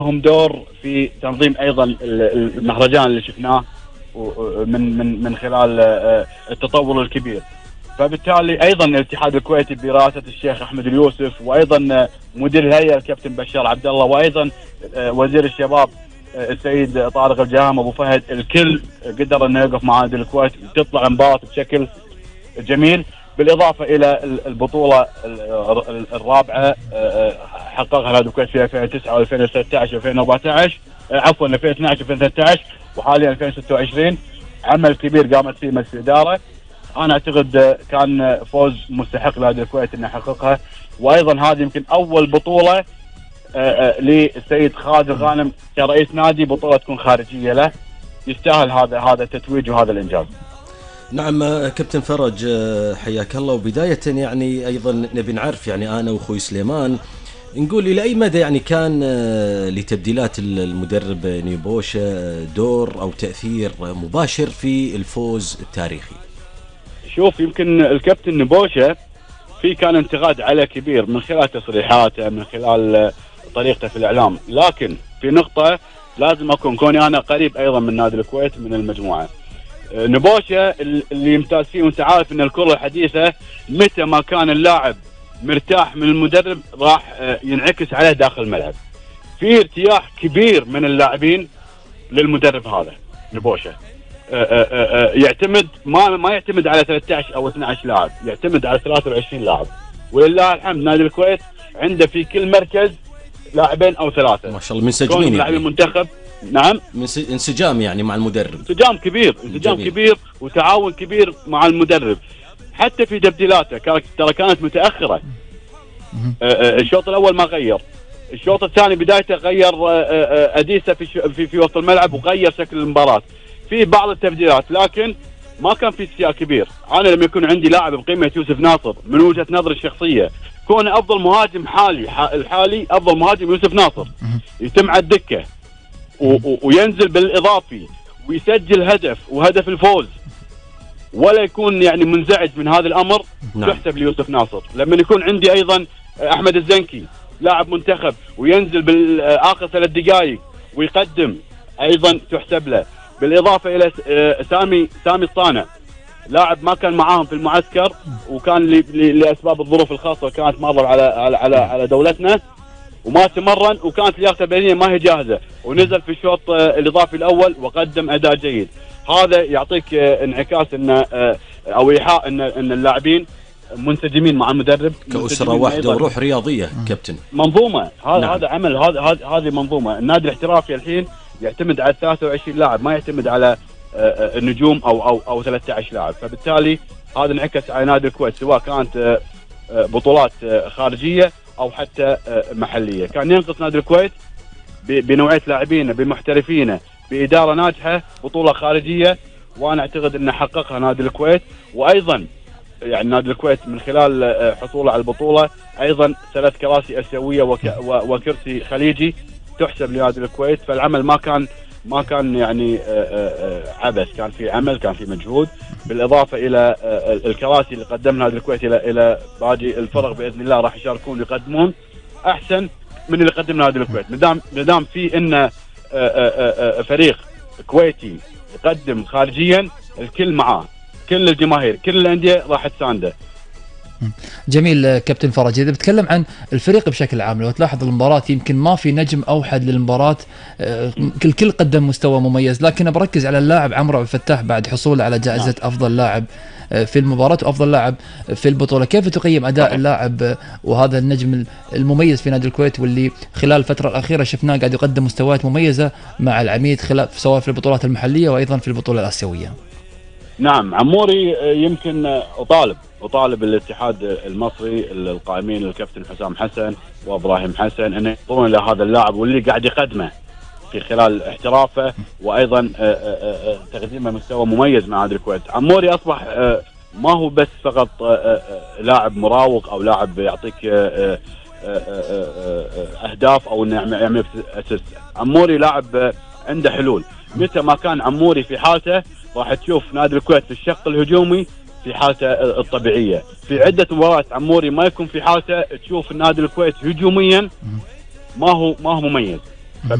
هم دور في تنظيم ايضا المهرجان اللي شفناه من خلال التطور الكبير. فبالتالي ايضا الاتحاد الكويتي برئاسه الشيخ احمد اليوسف، وايضا مدير الهيئه الكابتن بشار عبد الله، وايضا وزير الشباب السيد طارق الجهام ابو فهد، الكل قدر انه يوقف مع نادي الكويت وتطلع مباراه بشكل جميل. بالاضافه الى البطوله الرابعه حققها نادي الكويت في 2009 و2013 و2014 عفوا 2012 و2013 وحاليا 2026. عمل كبير قامت فيه مجلس الاداره. انا اعتقد كان فوز مستحق لنادي الكويت انه يحققها. وايضا هذه يمكن اول بطوله للسيد خالد الغانم كرئيس نادي، بطوله تكون خارجيه له. يستاهل هذا التتويج وهذا الانجاز. نعم كابتن فرج، حياك الله. وبداية يعني أيضا نبي نعرف، يعني أنا وأخوي سليمان نقول إلى أي مدى يعني كان لتبديلات المدرب نيبوشا دور أو تأثير مباشر في الفوز التاريخي؟ شوف، يمكن الكابتن نيبوشا في كان انتقاد عليه كبير من خلال تصريحاته، من خلال طريقته في الإعلام، لكن في نقطة لازم أكون كوني أنا قريب أيضا من نادي الكويت من المجموعة. نيبوشا اللي يمتاز فيه، وانت عارف ان الكرة الحديثة متى ما كان اللاعب مرتاح من المدرب راح ينعكس عليه داخل الملعب. في ارتياح كبير من اللاعبين للمدرب هذا نيبوشا. يعتمد ما يعتمد على 13 او 12 لاعب، يعتمد على 23 لاعب. ولله الحمد نادي الكويت عنده في كل مركز لاعبين او ثلاثة ما شاء الله منسجمين لاعبين يعني. المنتخب. نعم، انسجام يعني مع المدرب، انسجام كبير وتعاون كبير مع المدرب. حتى في تبديلاته ترى كانت متاخره. الشوط الاول ما غير، الشوط الثاني بدايته غير اديسه في وسط الملعب وغير شكل المباراه في بعض التبديلات، لكن ما كان في استياء كبير. انا لما يكون عندي لاعب بقيمه يوسف ناصر من وجهه نظري الشخصيه، كون افضل مهاجم الحالي افضل مهاجم يوسف ناصر، يتم على الدكه وينزل بالاضافي ويسجل هدف وهدف الفوز ولا يكون يعني منزعج من هذا الامر، تحسب ليوسف ناصر. لما يكون عندي ايضا احمد الزنكي لاعب منتخب وينزل بالاخر 3 دقائق ويقدم، ايضا تحسب له. بالاضافه الى سامي الصانع، لاعب ما كان معاهم في المعسكر وكان لاسباب الظروف الخاصه كانت ماضر على دولتنا وما تمرن، وكانت لياقته البدنيه ما هي جاهزه، ونزل في الشوط الاضافي الاول وقدم اداء جيد. هذا يعطيك انعكاس ان او ايحاء ان اللاعبين منسجمين مع المدرب كأسرة واحده وروح رياضيه. كابتن منظومه، هذا عمل، هذه منظومه. النادي الاحترافي الحين يعتمد على 23 لاعب، ما يعتمد على النجوم او 13 لاعب. فبالتالي هذا انعكس على نادي الكويت، سواء كانت بطولات خارجيه او حتى محليه. كان ينقص نادي الكويت بنوعيه لاعبين، بمحترفين، باداره ناجحه، بطوله خارجيه، وانا اعتقد ان حققها نادي الكويت. وايضا يعني نادي الكويت من خلال حصوله على البطوله ايضا 3 كراسي اسيويه وكرسي خليجي تحسب لنادي الكويت. فالعمل ما كان يعني عبث، كان في عمل، كان في مجهود. بالاضافه الى الكراسي اللي قدمها نادي الكويت الى باقي الفرق باذن الله راح يشاركون ويقدمون احسن من اللي قدم نادي الكويت. مدام في ان فريق كويتي يقدم خارجيا، الكل معاه، كل الجماهير، كل الانديه راح تسانده. جميل كابتن فرج. إذا بتكلم عن الفريق بشكل عام، لو تلاحظ المباراة يمكن ما في نجم أوحد للمباراة، الكل قدم مستوى مميز، لكن بركز على اللاعب عمرو عبد الفتاح بعد حصوله على جائزة أفضل لاعب في المباراة وأفضل لاعب في البطولة. كيف تقيم أداء اللاعب وهذا النجم المميز في نادي الكويت، واللي خلال الفترة الأخيرة شفناه قاعد يقدم مستويات مميزة مع العميد سواء في البطولات المحلية وأيضا في البطولة الآسيوية؟ نعم، عموري يمكن أطالب الاتحاد المصري القائمين الكابتن حسام حسن وابراهيم حسن ان ينظرون الى هذا اللاعب واللي قاعد يقدمه في خلال احترافه، وايضا تقديمه مستوى مميز مع نادي الكويت. عموري اصبح ما هو بس فقط لاعب مراوغ او لاعب يعطيك اهداف او انه يعمل اسيست. عموري لاعب عنده حلول. متى ما كان عموري في حالته راح تشوف نادي الكويت في الشق الهجومي في حالته الطبيعيه. في عده مباريات عموري ما يكون في حالته، تشوف نادي الكويت هجوميا ما هو مميز.